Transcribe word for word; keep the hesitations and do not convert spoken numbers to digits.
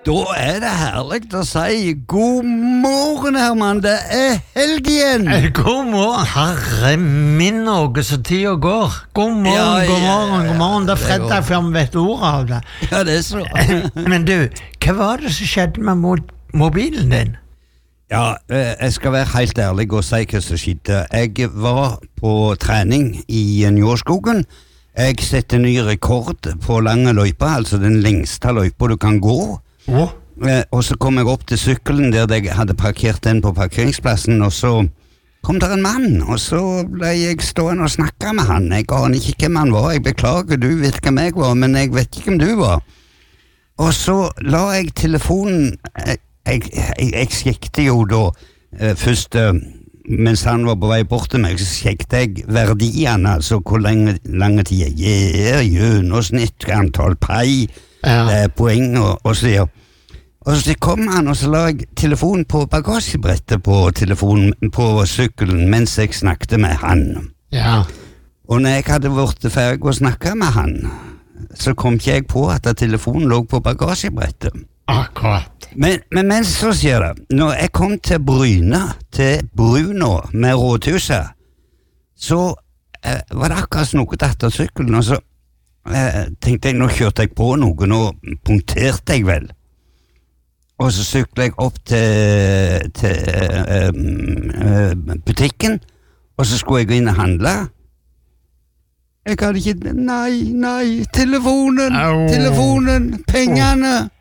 Da er det herlig å si god morgen, Herman. Det er helg igjen. God morgen, herre min Norge, så tida går. God morgen, Ja, ja, god morgen, god morgen. Det er det fredag går. før vi vet ordet av det. Ja, det er så. Men du, hva var det som skjedde med mo mobilen din? Ja, eh, jeg skal være helt ærlig og si hva som skjedde. Jeg var på trening i Njåskogen. Jeg setter ny rekord på lange løyper, altså den lengste løypa du kan gå. Oh. Eh, og så kom jeg opp til sykkelen der jeg hadde parkert den på parkeringsplassen, og så kom der en mann, og så ble jeg stående og snakke med han. Jeg aner ikke hvem han var, jeg beklager, du vet hvem jeg var, men jeg vet ikke hvem du var. Og så la jeg telefonen, jeg, jeg, jeg, jeg skjekte jo da, eh, først eh, mens han var på vei bort til meg, så skjekte jeg verdiene, altså hvor lenge, lange tid jeg gir, gjennomsnitt, antall pei, Ja. eh, poeng og, og så videre. Og så kom han, og så la jeg telefonen på bagasjebrettet på telefonen på sykkelen mens jeg snakket med han. Ja. Og når jeg hadde vært ferdig å snakke med han, så kom ikke jeg på at telefonen lå på bagasjebrettet. Akkurat. Men, men mens så skjer det, når jeg kom til Bryne, til Bruno med rådhuset, så eh, var det akkurat noe datt av sykkelen, og så eh, tenkte jeg, nå kjørte jeg på noe, nå punkterte jeg vel. Og så syklet jeg opp til, til eh, eh, butikken, og så skulle jeg gå inn og handle. Jeg hadde ikke, nei, nei, telefonen, Au. telefonen, pengene.